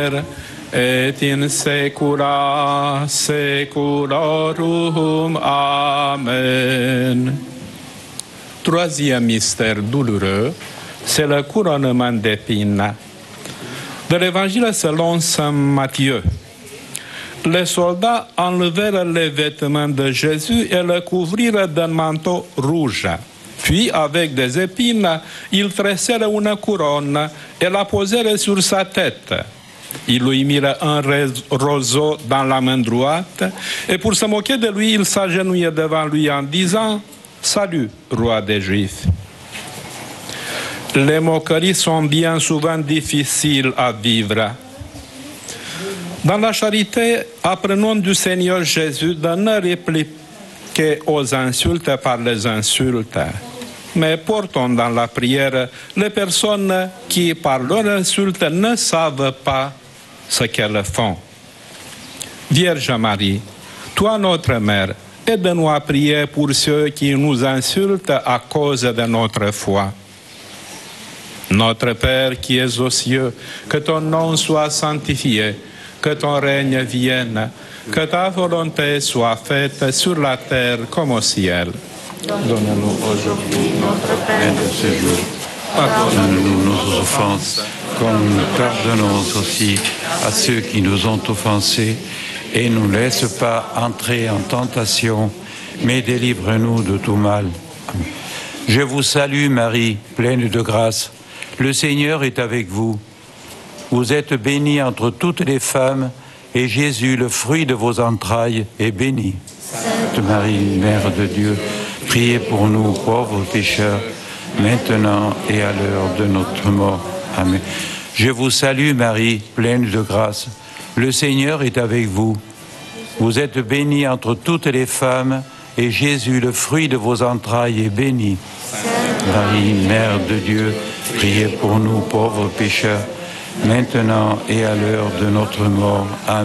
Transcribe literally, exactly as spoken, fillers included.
miser, et in saecula saeculorum. Amen. Troisième mystère douloureux, c'est le couronnement d'épines. De l'Évangile selon saint Matthieu. Les soldats enlevèrent les vêtements de Jésus et le couvrirent d'un manteau rouge. Puis, avec des épines, ils tressèrent une couronne et la posèrent sur sa tête. Ils lui mirent un roseau dans la main droite, et pour se moquer de lui, ils s'agenouillèrent devant lui en disant « Salut, roi des Juifs ». Les moqueries sont bien souvent difficiles à vivre. Dans la charité, apprenons du Seigneur Jésus de ne répliquer aux insultes par les insultes, mais portons dans la prière les personnes qui, par leur insulte, ne savent pas ce qu'elles font. Vierge Marie, toi notre Mère, aide-nous à prier pour ceux qui nous insultent à cause de notre foi. Notre Père qui es aux cieux, que ton nom soit sanctifié, que ton règne vienne, que ta volonté soit faite sur la terre comme au ciel. Donne-nous aujourd'hui notre pain de ce jour. Pardonne-nous nos offenses, comme nous pardonnons aussi à ceux qui nous ont offensés, et ne nous laisse pas entrer en tentation, mais délivre-nous de tout mal. Je vous salue Marie, pleine de grâce. Le Seigneur est avec vous. Vous êtes bénie entre toutes les femmes, et Jésus, le fruit de vos entrailles, est béni. Sainte Marie, Mère de Dieu, priez pour nous pauvres pécheurs, maintenant et à l'heure de notre mort. Amen. Je vous salue Marie, pleine de grâce. Le Seigneur est avec vous. Vous êtes bénie entre toutes les femmes, et Jésus, le fruit de vos entrailles, est béni. Sainte Marie, Mère de Dieu, priez pour nous pauvres pécheurs, maintenant et à l'heure de notre mort. Amen.